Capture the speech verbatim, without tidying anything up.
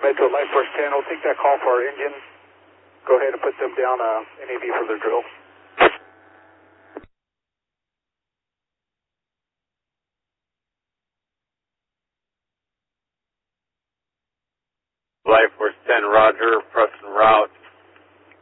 Metro Life Force ten, we'll take that call for our engine. Go ahead and put them down uh, N A V for their drill. Life Force ten, roger, press en route.